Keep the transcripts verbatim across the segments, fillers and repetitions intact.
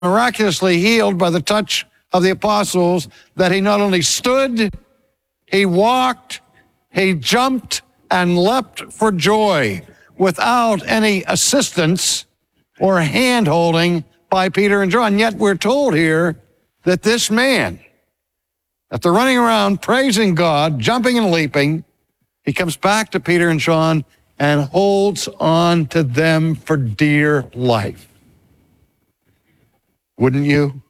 miraculously healed by the touch of the apostles that he not only stood, he walked, he jumped and leapt for joy without any assistance or hand-holding by Peter and John. Yet we're told here that this man, after running around praising God, jumping and leaping, he comes back to Peter and John and holds on to them for dear life. Wouldn't you?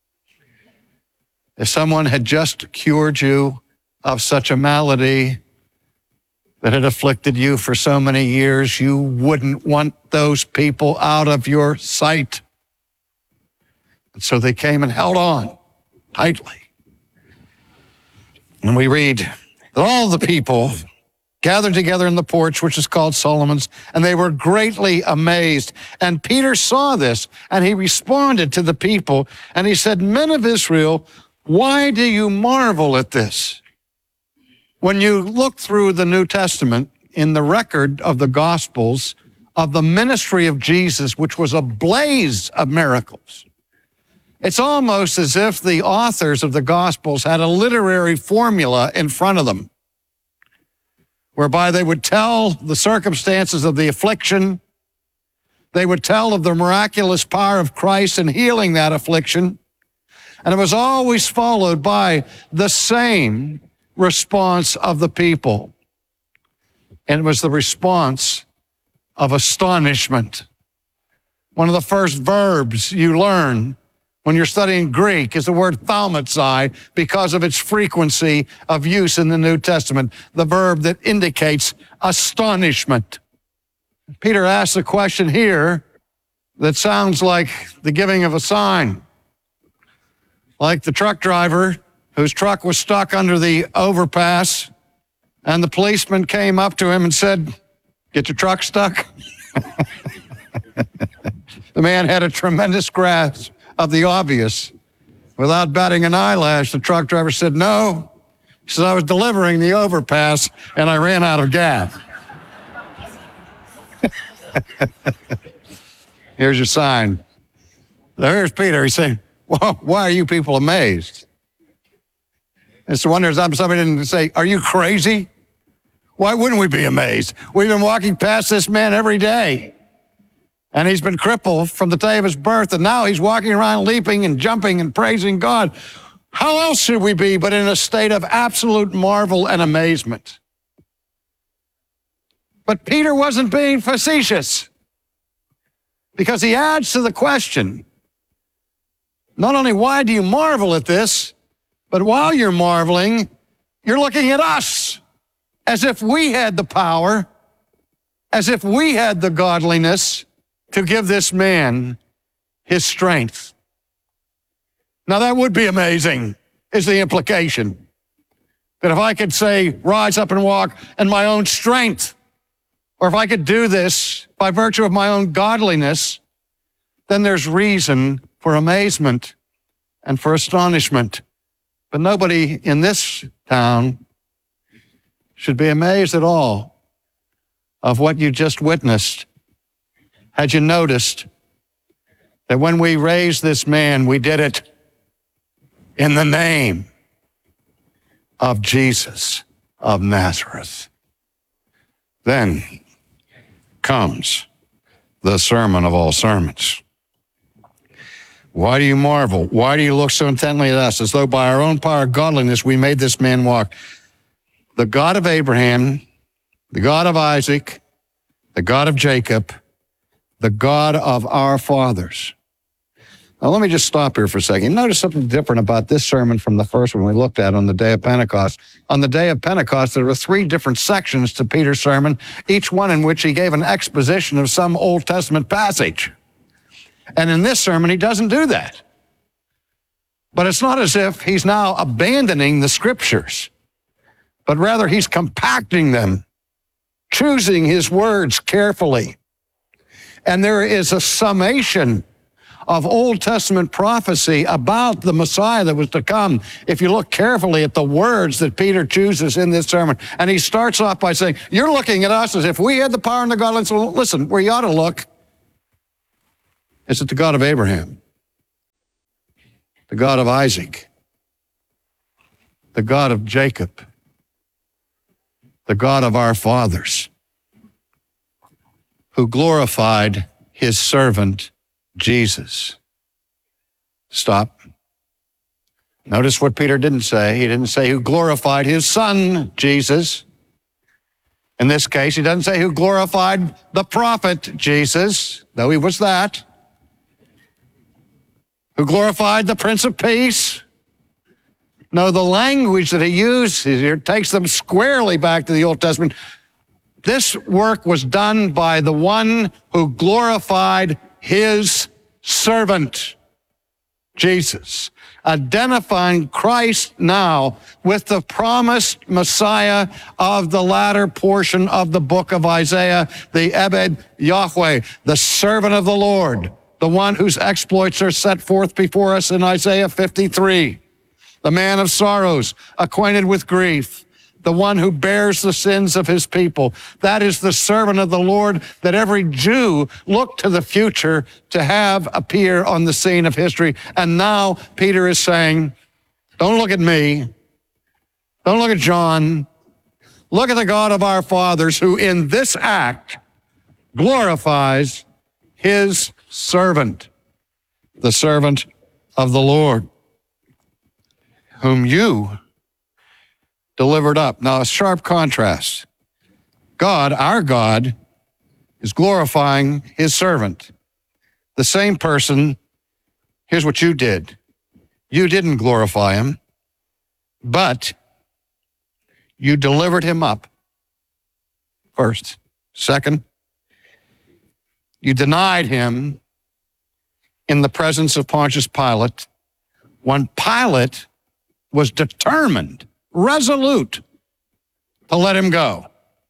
If someone had just cured you of such a malady that had afflicted you for so many years, you wouldn't want those people out of your sight. And so they came and held on tightly. And we read that all the people gathered together in the porch, which is called Solomon's, and they were greatly amazed. And Peter saw this, and he responded to the people, and he said, "Men of Israel, why do you marvel at this?" When you look through the New Testament in the record of the Gospels of the ministry of Jesus, which was a blaze of miracles, it's almost as if the authors of the Gospels had a literary formula in front of them, whereby they would tell the circumstances of the affliction, they would tell of the miraculous power of Christ in healing that affliction, and it was always followed by the same response of the people. And it was the response of astonishment. One of the first verbs you learn when you're studying Greek is the word thaumatsai because of its frequency of use in the New Testament, the verb that indicates astonishment. Peter asks a question here that sounds like the giving of a sign, like the truck driver whose truck was stuck under the overpass, and the policeman came up to him and said, "Get your truck stuck?" The man had a tremendous grasp of the obvious. Without batting an eyelash, the truck driver said, "No." He said, "I was delivering the overpass and I ran out of gas." Here's your sign. Now here's Peter. He's saying, "Well, why are you people amazed?" It's the wonder somebody didn't say, "Are you crazy?" Why wouldn't we be amazed? We've been walking past this man every day, and he's been crippled from the day of his birth, and now he's walking around leaping and jumping and praising God. How else should we be but in a state of absolute marvel and amazement? But Peter wasn't being facetious, because he adds to the question, not only why do you marvel at this, but while you're marveling, you're looking at us as if we had the power, as if we had the godliness to give this man his strength. Now that would be amazing, is the implication. That if I could say, rise up and walk in my own strength, or if I could do this by virtue of my own godliness, then there's reason for amazement and for astonishment. But nobody in this town should be amazed at all of what you just witnessed. Had you noticed that when we raised this man, we did it in the name of Jesus of Nazareth? Then comes the sermon of all sermons. Why do you marvel? Why do you look so intently at us, as though by our own power of godliness we made this man walk? The God of Abraham, the God of Isaac, the God of Jacob, the God of our fathers. Now let me just stop here for a second. Notice something different about this sermon from the first one we looked at on the day of Pentecost. On the day of Pentecost, there were three different sections to Peter's sermon, each one in which he gave an exposition of some Old Testament passage. And in this sermon, he doesn't do that. But it's not as if he's now abandoning the scriptures, but rather he's compacting them, choosing his words carefully. And there is a summation of Old Testament prophecy about the Messiah that was to come, if you look carefully at the words that Peter chooses in this sermon. And he starts off by saying, you're looking at us as if we had the power and the godliness. So listen, where you ought to look is at the God of Abraham, the God of Isaac, the God of Jacob, the God of our fathers, who glorified his servant Jesus. Stop. Notice what Peter didn't say. He didn't say who glorified his son, Jesus. In this case, he doesn't say who glorified the prophet, Jesus, though he was that. Who glorified the Prince of Peace. No, the language that he uses here takes them squarely back to the Old Testament. This work was done by the one who glorified his servant, Jesus, identifying Christ now with the promised Messiah of the latter portion of the book of Isaiah, the Ebed Yahweh, the servant of the Lord, the one whose exploits are set forth before us in Isaiah fifty-three, the man of sorrows, acquainted with grief, the one who bears the sins of his people. That is the servant of the Lord that every Jew looked to the future to have appear on the scene of history. And now Peter is saying, don't look at me. Don't look at John. Look at the God of our fathers, who in this act glorifies his servant, the servant of the Lord, whom you delivered up. Now, a sharp contrast. God, our God, is glorifying his servant. The same person, here's what you did. You didn't glorify him, but you delivered him up first. Second, you denied him in the presence of Pontius Pilate when Pilate was determined, resolute to let him go.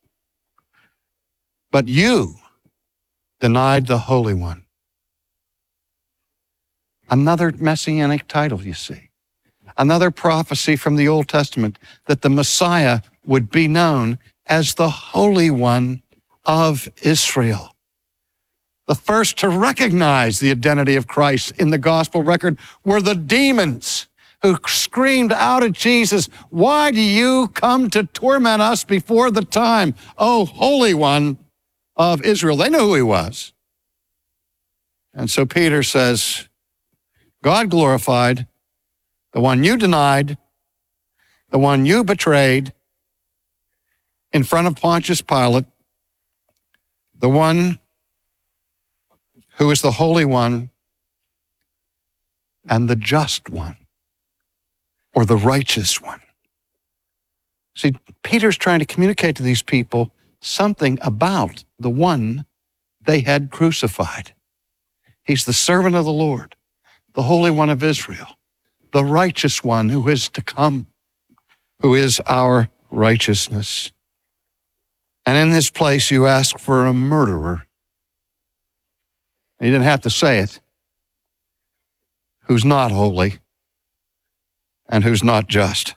But you denied the Holy One. Another messianic title, you see. Another prophecy from the Old Testament that the Messiah would be known as the Holy One of Israel. The first to recognize the identity of Christ in the gospel record were the demons who screamed out at Jesus, "Why do you come to torment us before the time, O Holy One of Israel?" They knew who he was. And so Peter says, God glorified the one you denied, the one you betrayed in front of Pontius Pilate, the one who is the Holy One and the just one, or the righteous one. See, Peter's trying to communicate to these people something about the one they had crucified. He's the servant of the Lord, the Holy One of Israel, the righteous one who is to come, who is our righteousness. And in this place, you ask for a murderer. He didn't have to say it. Who's not holy and who's not just.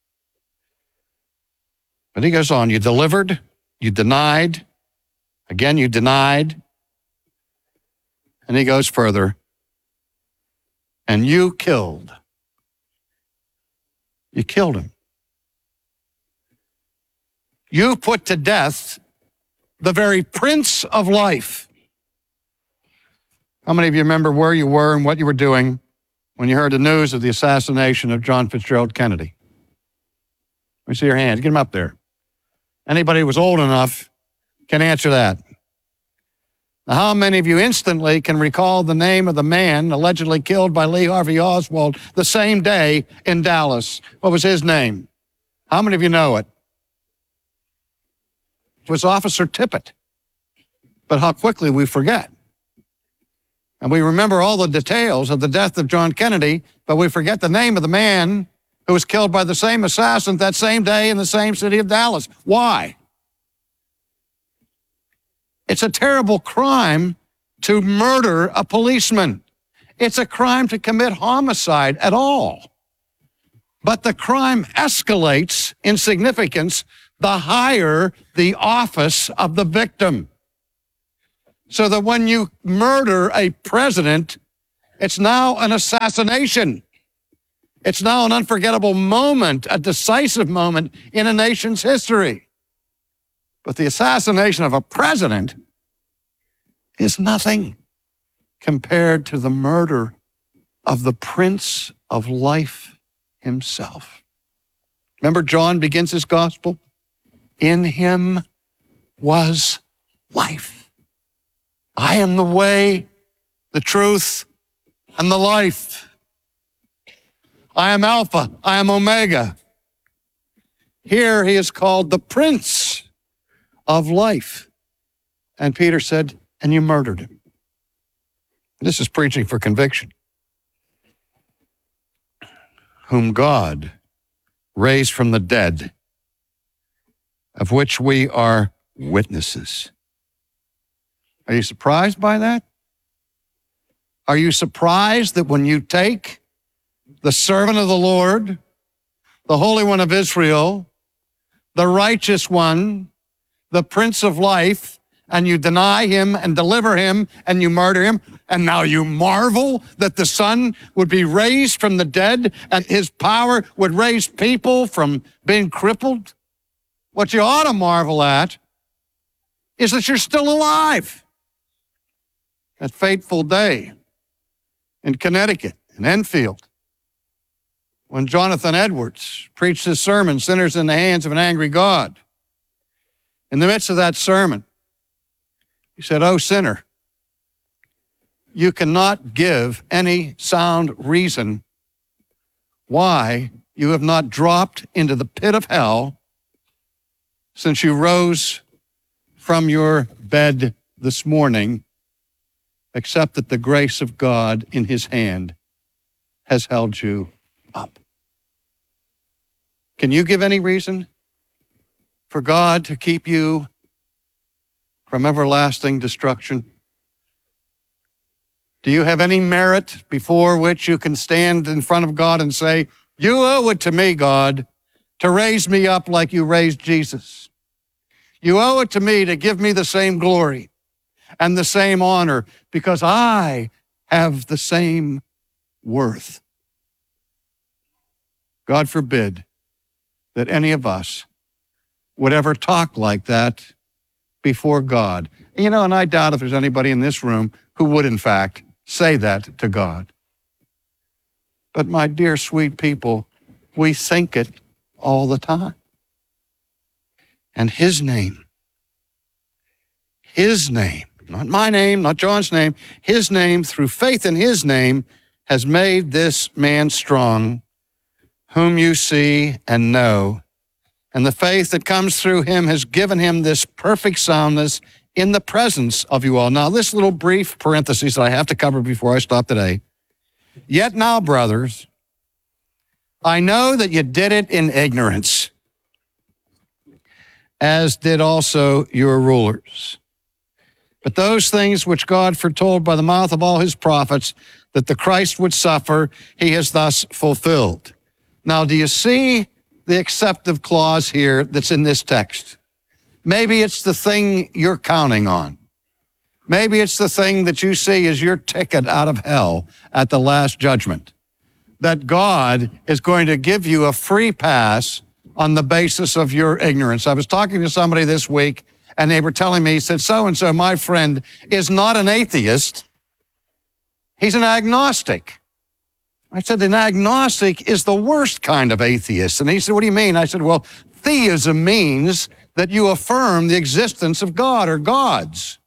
But he goes on, you delivered, you denied, again you denied, and he goes further, and you killed. You killed him. You put to death the very Prince of Life. How many of you remember where you were and what you were doing when you heard the news of the assassination of John Fitzgerald Kennedy? Let me see your hands. Get them up there. Anybody who was old enough can answer that. Now, how many of you instantly can recall the name of the man allegedly killed by Lee Harvey Oswald the same day in Dallas? What was his name? How many of you know it? It was Officer Tippit. But how quickly we forget. And we remember all the details of the death of John Kennedy, but we forget the name of the man who was killed by the same assassin that same day in the same city of Dallas. Why? It's a terrible crime to murder a policeman. It's a crime to commit homicide at all. But the crime escalates in significance the higher the office of the victim. So that when you murder a president, it's now an assassination. It's now an unforgettable moment, a decisive moment in a nation's history. But the assassination of a president is nothing compared to the murder of the Prince of Life himself. Remember, John begins his gospel? In him was life. I am the way, the truth, and the life. I am Alpha, I am Omega. Here he is called the Prince of Life. And Peter said, and you murdered him. This is preaching for conviction. Whom God raised from the dead, of which we are witnesses. Are you surprised by that? Are you surprised that when you take the servant of the Lord, the Holy One of Israel, the righteous one, the Prince of Life, and you deny him and deliver him and you murder him, and now you marvel that the Son would be raised from the dead and his power would raise people from being crippled? What you ought to marvel at is that you're still alive. That fateful day in Connecticut, in Enfield, when Jonathan Edwards preached his sermon, Sinners in the Hands of an Angry God. In the midst of that sermon, he said, "Oh, sinner, you cannot give any sound reason why you have not dropped into the pit of hell since you rose from your bed this morning, except that the grace of God in his hand has held you up." Can you give any reason for God to keep you from everlasting destruction? Do you have any merit before which you can stand in front of God and say, you owe it to me, God, to raise me up like you raised Jesus. You owe it to me to give me the same glory and the same honor because I have the same worth. God forbid that any of us would ever talk like that before God. You know, and I doubt if there's anybody in this room who would, in fact, say that to God. But my dear, sweet people, we think it all the time. And his name, his name, not my name, not John's name, his name, through faith in his name, has made this man strong, whom you see and know. And the faith that comes through him has given him this perfect soundness in the presence of you all. Now, this little brief parenthesis that I have to cover before I stop today. Yet now, brothers, I know that you did it in ignorance, as did also your rulers. But those things which God foretold by the mouth of all his prophets, that the Christ would suffer, he has thus fulfilled. Now, do you see the acceptive clause here that's in this text? Maybe it's the thing you're counting on. Maybe it's the thing that you see as your ticket out of hell at the last judgment. That God is going to give you a free pass on the basis of your ignorance. I was talking to somebody this week, and they were telling me, he said, so-and-so, my friend, is not an atheist. He's an agnostic. I said, an agnostic is the worst kind of atheist. And he said, what do you mean? I said, well, theism means that you affirm the existence of God or gods.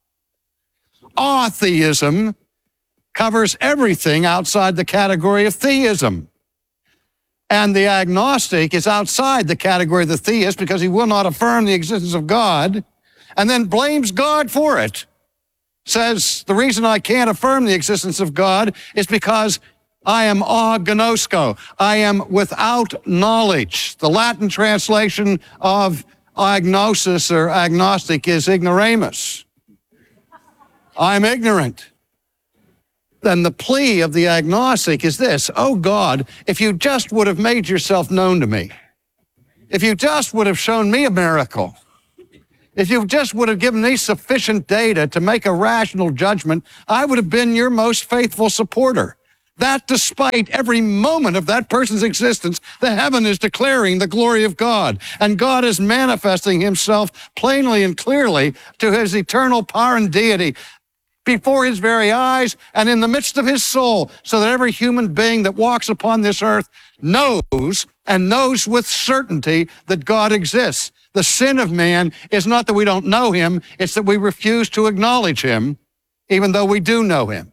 Atheism covers everything outside the category of theism. And the agnostic is outside the category of the theist because he will not affirm the existence of God and then blames God for it. Says, the reason I can't affirm the existence of God is because I am agnosko. I am without knowledge. The Latin translation of agnosis or agnostic is ignoramus. I'm ignorant. Then the plea of the agnostic is this: oh God, if you just would have made yourself known to me, if you just would have shown me a miracle, if you just would have given me sufficient data to make a rational judgment, I would have been your most faithful supporter. That despite every moment of that person's existence, the heaven is declaring the glory of God. And God is manifesting himself plainly and clearly to his eternal power and deity before his very eyes and in the midst of his soul, so that every human being that walks upon this earth knows and knows with certainty that God exists. The sin of man is not that we don't know him, it's that we refuse to acknowledge him, even though we do know him.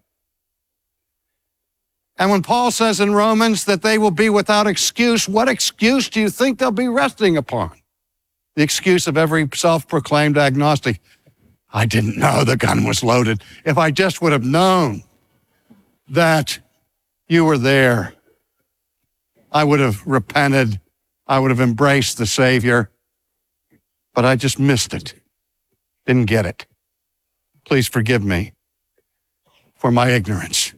And when Paul says in Romans that they will be without excuse, what excuse do you think they'll be resting upon? The excuse of every self-proclaimed agnostic. I didn't know the gun was loaded. If I just would have known that you were there, I would have repented. I would have embraced the Savior. But I just missed it. Didn't get it. Please forgive me for my ignorance.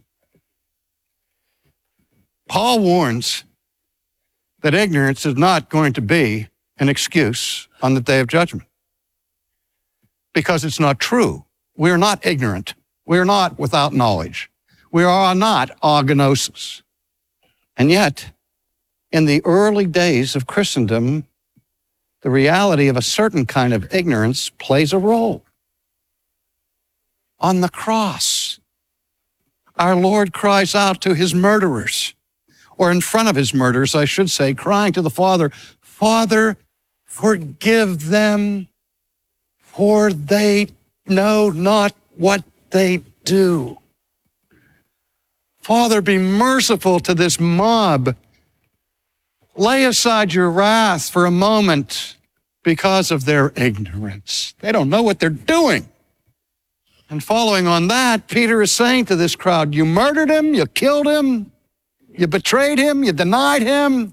Paul warns that ignorance is not going to be an excuse on the day of judgment, because it's not true. We are not ignorant. We are not without knowledge. We are not agnosis. And yet, in the early days of Christendom, the reality of a certain kind of ignorance plays a role. On the cross, our Lord cries out to his murderers, or in front of his murderers, I should say, crying to the Father, Father, forgive them, for they know not what they do. Father, be merciful to this mob. Lay aside your wrath for a moment because of their ignorance. They don't know what they're doing. And following on that, Peter is saying to this crowd, you murdered him, you killed him, you betrayed him, you denied him.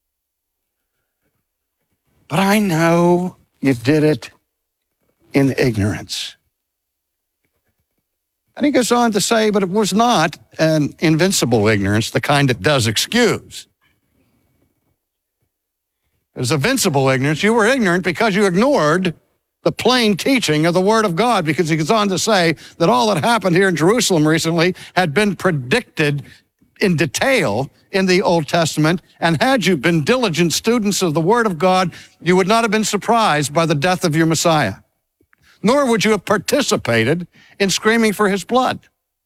But I know you did it in ignorance. And he goes on to say, but it was not an invincible ignorance, the kind that does excuse. It was a vincible ignorance. You were ignorant because you ignored the plain teaching of the Word of God, because he goes on to say that all that happened here in Jerusalem recently had been predicted in detail in the Old Testament, and had you been diligent students of the Word of God, you would not have been surprised by the death of your Messiah, nor would you have participated in screaming for his blood.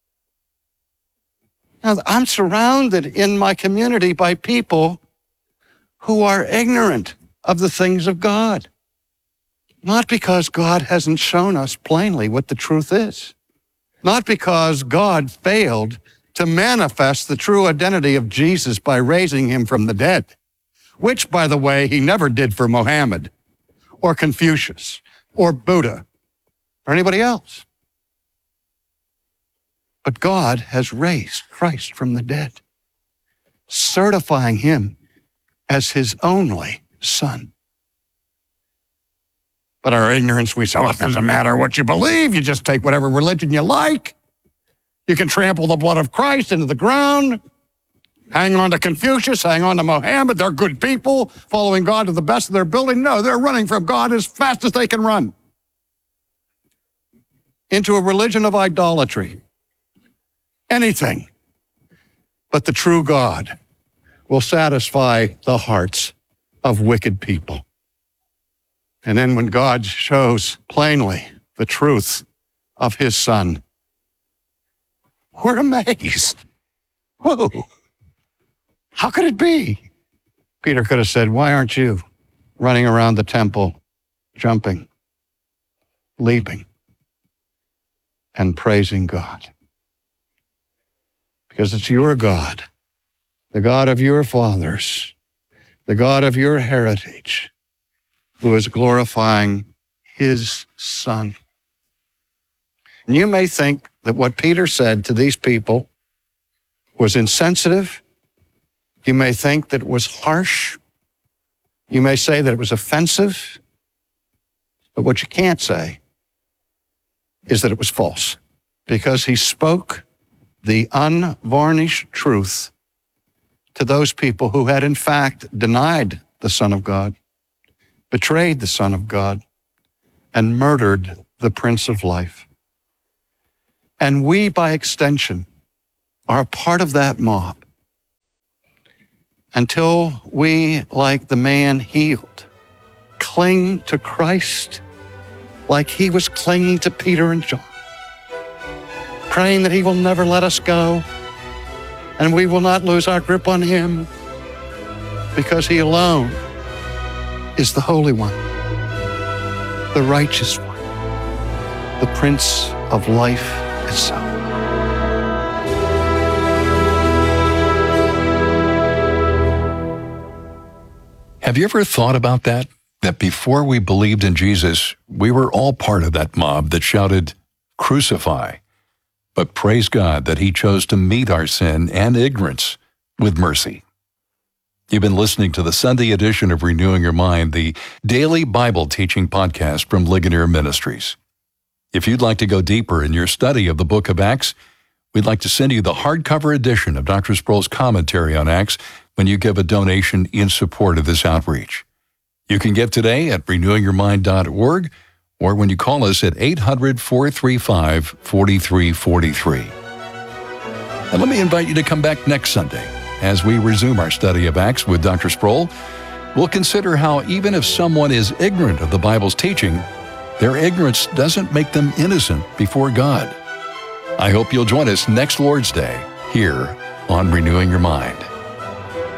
Now, I'm surrounded in my community by people who are ignorant of the things of God, not because God hasn't shown us plainly what the truth is, not because God failed to manifest the true identity of Jesus by raising him from the dead, which, by the way, he never did for Mohammed or Confucius or Buddha or anybody else. But God has raised Christ from the dead, certifying him as his only Son. But our ignorance, we say, well, it doesn't matter what you believe. You just take whatever religion you like. You can trample the blood of Christ into the ground, hang on to Confucius, hang on to Mohammed. They're good people, following God to the best of their ability. No, they're running from God as fast as they can run into a religion of idolatry. Anything but the true God will satisfy the hearts of wicked people. And then when God shows plainly the truth of his Son, we're amazed. Whoa, how could it be? Peter could have said, why aren't you running around the temple, jumping, leaping, and praising God? Because it's your God, the God of your fathers, the God of your heritage, who is glorifying his Son. And you may think that what Peter said to these people was insensitive. You may think that it was harsh. You may say that it was offensive. But what you can't say is that it was false, because he spoke the unvarnished truth to those people who had in fact denied the Son of God, betrayed the Son of God, and murdered the Prince of Life. And we, by extension, are a part of that mob until we, like the man healed, cling to Christ like he was clinging to Peter and John, praying that he will never let us go and we will not lose our grip on him because he alone is the Holy One, the righteous one, the Prince of life itself. Have you ever thought about that? That before we believed in Jesus, we were all part of that mob that shouted, "Crucify." But praise God that he chose to meet our sin and ignorance with mercy. You've been listening to the Sunday edition of Renewing Your Mind, the daily Bible teaching podcast from Ligonier Ministries. If you'd like to go deeper in your study of the book of Acts, we'd like to send you the hardcover edition of Doctor Sproul's commentary on Acts when you give a donation in support of this outreach. You can give today at renewing your mind dot org or when you call us at eight hundred, four three five, four three four three. And let me invite you to come back next Sunday as we resume our study of Acts with Doctor Sproul. We'll consider how even if someone is ignorant of the Bible's teaching, their ignorance doesn't make them innocent before God. I hope you'll join us next Lord's Day here on Renewing Your Mind.